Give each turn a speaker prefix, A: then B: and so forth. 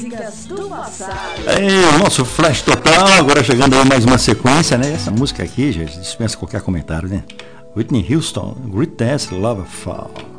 A: Do passado.
B: O nosso Flash Total, agora chegando aí mais uma sequência, né? Essa música aqui, gente, dispensa qualquer comentário, né? Whitney Houston, Greatest Love Fall.